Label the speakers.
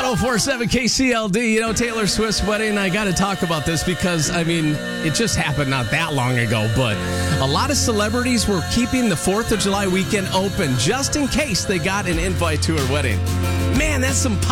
Speaker 1: 1047 KCLD. You know, Taylor Swift's wedding, I got to talk about this because, I mean, it just happened not that long ago, but a lot of celebrities were keeping the 4th of July weekend open just in case they got an invite to her wedding. Man, that's some